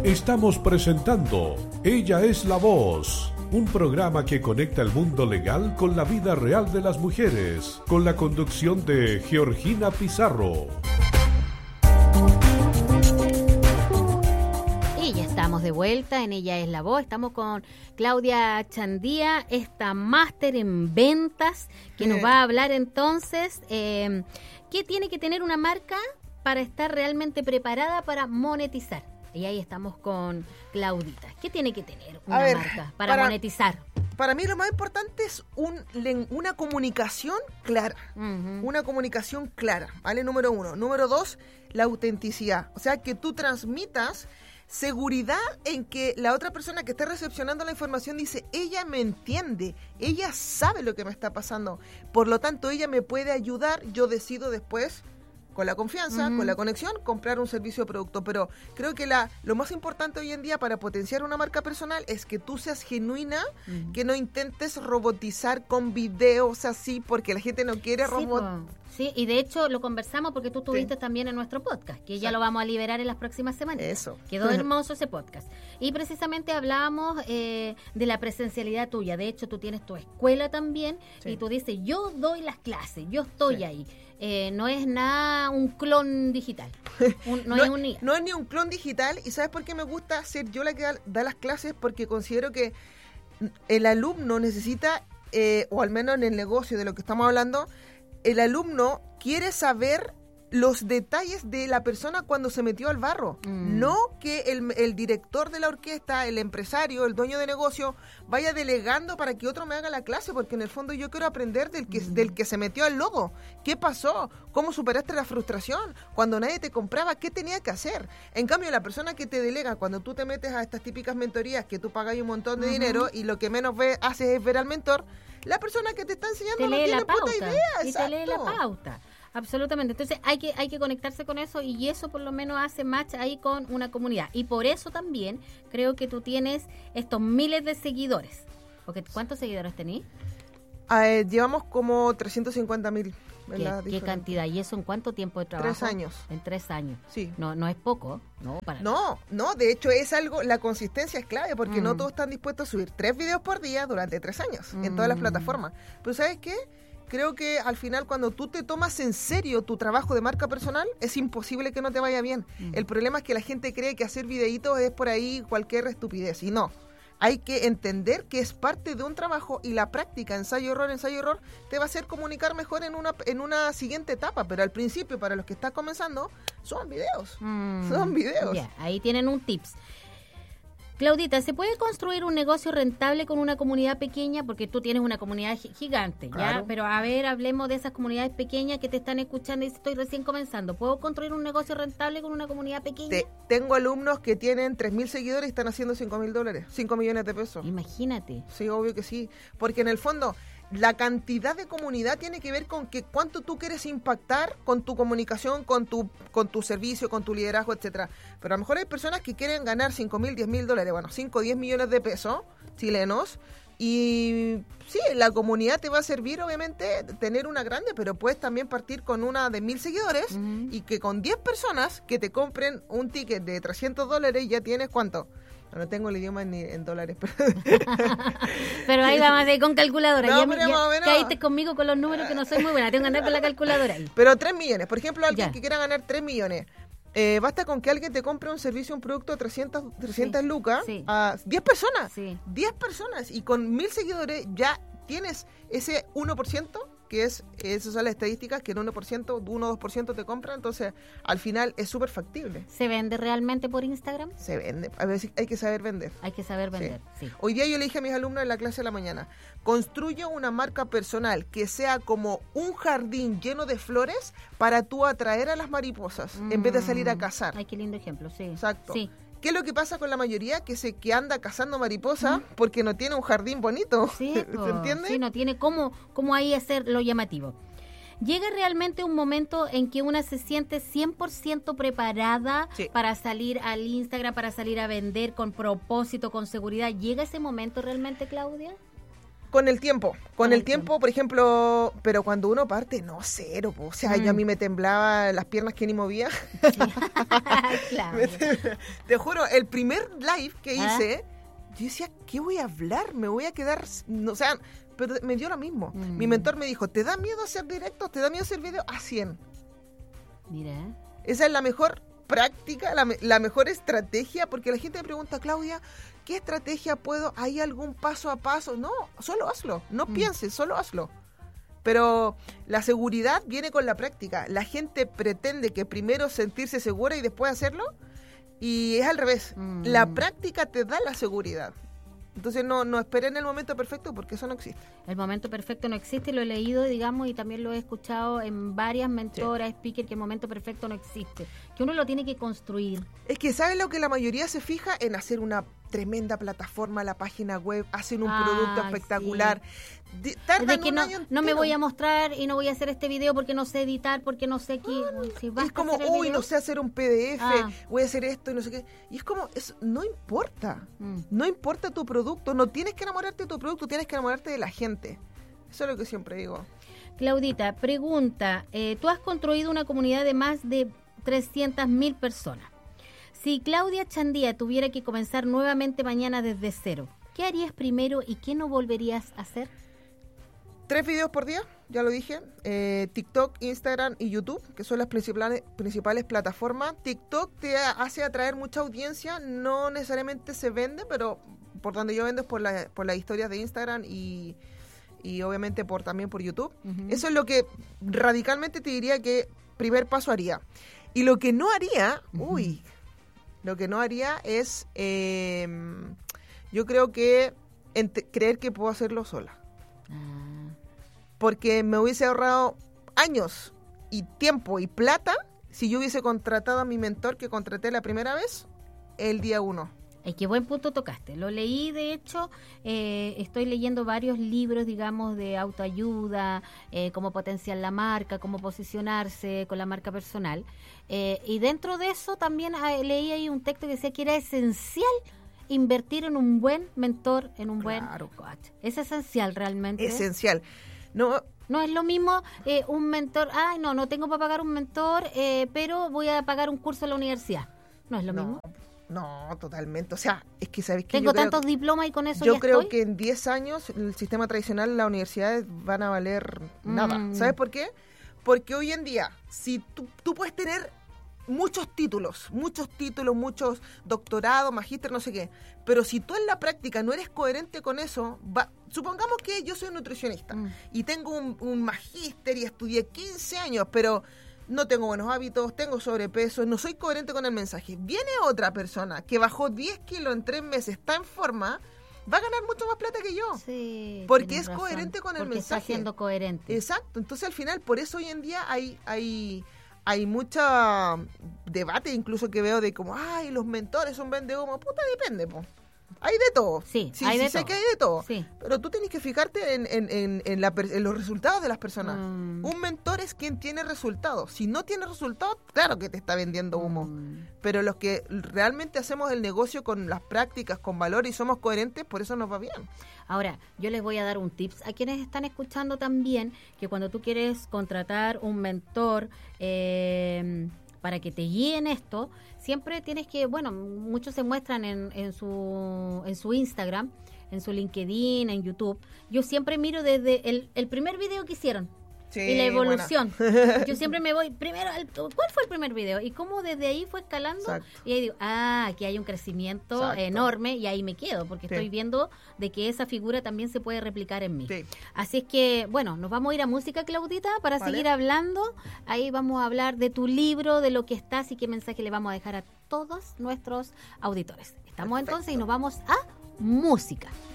Estamos presentando Ella es la Voz, un programa que conecta el mundo legal con la vida real de las mujeres, con la conducción de Georgina Pizarro. Y ya estamos de vuelta en Ella es la Voz. Estamos con Claudia Chandía, esta máster en ventas, que nos va a hablar entonces qué tiene que tener una marca para estar realmente preparada para monetizar. Y ahí estamos con Claudita. ¿Qué tiene que tener una marca para monetizar? Para mí lo más importante es una comunicación clara. Una comunicación clara, ¿vale? Número 1. Número 2, la autenticidad. O sea, que tú transmitas seguridad en que la otra persona que está recepcionando la información dice, ella me entiende, ella sabe lo que me está pasando. Por lo tanto, ella me puede ayudar. Yo decido después, con la confianza, con la conexión, comprar un servicio o producto. Pero creo que lo más importante hoy en día para potenciar una marca personal es que tú seas genuina, que no intentes robotizar con videos así, porque la gente no quiere Sí, y de hecho lo conversamos porque tú estuviste también en nuestro podcast, que ya lo vamos a liberar en las próximas semanas. Eso. Quedó hermoso ese podcast. Y precisamente hablábamos de la presencialidad tuya. De hecho, tú tienes tu escuela también y tú dices, yo doy las clases, yo estoy ahí. No es nada un clon digital. No es ni un clon digital. ¿Y sabes por qué me gusta ser yo la que da las clases? Porque considero que el alumno necesita, o al menos en el negocio de lo que estamos hablando, el alumno quiere saber los detalles de la persona cuando se metió al barro. No que el director de la orquesta, el empresario, el dueño de negocio, vaya delegando para que otro me haga la clase, porque en el fondo yo quiero aprender del que se metió al lodo. ¿Qué pasó? ¿Cómo superaste la frustración? Cuando nadie te compraba, ¿qué tenía que hacer? En cambio, la persona que te delega, cuando tú te metes a estas típicas mentorías que tú pagas un montón de dinero y lo que menos haces es ver al mentor, la persona que te está enseñando no tiene puta idea. Y te lee la pauta. Absolutamente. Entonces hay que conectarse con eso, y eso por lo menos hace match ahí con una comunidad. Y por eso también creo que tú tienes estos miles de seguidores. Porque ¿cuántos seguidores tenés? Llevamos como 350,000. ¿Qué cantidad? ¿Y eso en cuánto tiempo de trabajo? 3 años. En 3 años. Sí. No es poco, ¿no? No, de hecho es algo, la consistencia es clave, porque no todos están dispuestos a subir 3 videos por día durante 3 años en todas las plataformas. Pero ¿sabes qué? Creo que al final, cuando tú te tomas en serio tu trabajo de marca personal, es imposible que no te vaya bien. El problema es que la gente cree que hacer videitos es por ahí cualquier estupidez, y no. Hay que entender que es parte de un trabajo, y la práctica, ensayo-error, te va a hacer comunicar mejor en una siguiente etapa. Pero al principio, para los que están comenzando, son videos. Son videos. Ya, ahí tienen un tips. Claudita, ¿se puede construir un negocio rentable con una comunidad pequeña? Porque tú tienes una comunidad gigante, ¿ya? Claro. Pero a ver, hablemos de esas comunidades pequeñas que te están escuchando y estoy recién comenzando. ¿Puedo construir un negocio rentable con una comunidad pequeña? Tengo alumnos que tienen 3,000 seguidores y están haciendo $5,000, 5 millones de pesos. Imagínate. Sí, obvio que sí. Porque en el fondo, la cantidad de comunidad tiene que ver con que cuánto tú quieres impactar con tu comunicación, con tu servicio, con tu liderazgo, etcétera. Pero a lo mejor hay personas que quieren ganar $5,000, $10,000, bueno, 5 o 10 millones de pesos chilenos. Y sí, la comunidad te va a servir, obviamente, tener una grande, pero puedes también partir con una de 1,000 seguidores y que con 10 personas que te compren un ticket de $300 ya tienes, ¿cuánto? No tengo el idioma ni en dólares. Pero ahí vamos a ir con calculadora. No, ya caíste conmigo con los números, que no soy muy buena. Tengo que andar con la calculadora ahí. Pero 3 millones. Por ejemplo, alguien que quiera ganar 3 millones. Basta con que alguien te compre un servicio, un producto de 300 lucas a 10 personas. Sí. 10 personas. Y con 1,000 seguidores ya tienes ese 1%, que esas son las estadísticas, que en 1% o 2% te compran. Entonces, al final es súper factible. ¿Se vende realmente por Instagram? Se vende. A veces hay que saber vender. Hay que saber vender, sí. Hoy día yo le dije a mis alumnos en la clase de la mañana, construye una marca personal que sea como un jardín lleno de flores para tú atraer a las mariposas en vez de salir a cazar. Ay, qué lindo ejemplo, sí. Exacto. Sí. ¿Qué es lo que pasa con la mayoría? Que anda cazando mariposas porque no tiene un jardín bonito. Sí, ¿se entiende? Sí, no tiene cómo ahí hacer lo llamativo. ¿Llega realmente un momento en que una se siente 100% preparada para salir al Instagram, para salir a vender con propósito, con seguridad? ¿Llega ese momento realmente, Claudia? Con el tiempo, por ejemplo, pero cuando uno parte, no, cero, po. O sea, yo a mí me temblaba las piernas que ni movía. Sí. Claro. Te juro, el primer live que hice, yo decía, ¿qué voy a hablar? Me voy a quedar, o sea, pero me dio lo mismo. Mi mentor me dijo, ¿te da miedo hacer directos? ¿Te da miedo hacer video? A 100. Mira. Esa es la mejor práctica, la mejor estrategia, porque la gente me pregunta, Claudia, ¿qué estrategia puedo? ¿Hay algún paso a paso? No, solo hazlo, no pienses, solo hazlo. Pero la seguridad viene con la práctica. La gente pretende que primero sentirse segura y después hacerlo, y es al revés. La práctica te da la seguridad. Entonces no esperen el momento perfecto, porque eso no existe. El momento perfecto no existe, lo he leído, digamos, y también lo he escuchado en varias mentoras, speakers, que el momento perfecto no existe, que uno lo tiene que construir. Es que ¿sabes lo que la mayoría se fija? En hacer una tremenda plataforma, la página web, hacen un producto espectacular. Sí. Tardan que un año no me entero. voy a mostrar y no voy a hacer este video porque no sé editar, porque no sé qué. Si Es como, uy, no sé hacer un PDF, voy a hacer esto y no sé qué. Y es como, no importa. No importa tu producto, no tienes que enamorarte de tu producto, tienes que enamorarte de la gente. Eso es lo que siempre digo. Claudita, pregunta, tú has construido una comunidad de más de 300.000 personas. Si Claudia Chandía tuviera que comenzar nuevamente mañana desde cero, ¿qué harías primero y qué no volverías a hacer? 3 videos por día, ya lo dije. TikTok, Instagram y YouTube, que son las principales plataformas. TikTok te hace atraer mucha audiencia, no necesariamente se vende, pero por donde yo vendo es por las historias de Instagram y obviamente también por YouTube. Eso es lo que radicalmente te diría que primer paso haría. Y lo que no haría, lo que no haría es, yo creo que creer que puedo hacerlo sola. Porque me hubiese ahorrado años y tiempo y plata si yo hubiese contratado a mi mentor que contraté la primera vez el día 1. Qué buen punto tocaste. Lo leí, de hecho, estoy leyendo varios libros, digamos, de autoayuda, cómo potenciar la marca, cómo posicionarse con la marca personal. Y dentro de eso también leí ahí un texto que decía que era esencial invertir en un buen mentor, en un buen coach. Es esencial realmente. Esencial. No es lo mismo un mentor, no tengo para pagar un mentor, pero voy a pagar un curso en la universidad. No es lo mismo. No, totalmente. O sea, es que sabes que tengo tantos diplomas y con eso yo ya creo estoy. Que en 10 años el sistema tradicional, las universidades van a valer nada. ¿Sabes por qué? Porque hoy en día, si tú puedes tener muchos títulos, muchos doctorados, magíster, no sé qué, pero si tú en la práctica no eres coherente con eso, supongamos que yo soy nutricionista y tengo un magíster y estudié 15 años, pero no tengo buenos hábitos, tengo sobrepeso, no soy coherente con el mensaje. Viene otra persona que bajó 10 kilos en 3 meses, está en forma, va a ganar mucho más plata que yo. Sí, porque es coherente con el mensaje. Porque está siendo coherente. Exacto. Entonces, al final, por eso hoy en día hay mucho debate, incluso que veo de como, los mentores son vendehumo. Puta, depende, po. Hay de todo. Sí, hay de todo. Sé que hay de todo. Sí. Pero tú tienes que fijarte en los resultados de las personas. Un mentor es quien tiene resultados. Si no tiene resultados, claro que te está vendiendo humo. Pero los que realmente hacemos el negocio con las prácticas, con valor y somos coherentes, por eso nos va bien. Ahora, yo les voy a dar un tips a quienes están escuchando también, que cuando tú quieres contratar un mentor para que te guíe en esto, siempre tienes que, muchos se muestran en su Instagram, en su LinkedIn, en YouTube. Yo siempre miro desde el primer video que hicieron. Sí, y la evolución. Buena. Yo siempre me voy primero, ¿cuál fue el primer video? Y cómo desde ahí fue escalando. Exacto. Y ahí digo, aquí hay un crecimiento enorme y ahí me quedo, porque estoy viendo de que esa figura también se puede replicar en mí. Sí. Así es que, nos vamos a ir a música, Claudita, para seguir hablando. Ahí vamos a hablar de tu libro, de lo que estás y qué mensaje le vamos a dejar a todos nuestros auditores. Estamos entonces y nos vamos a música.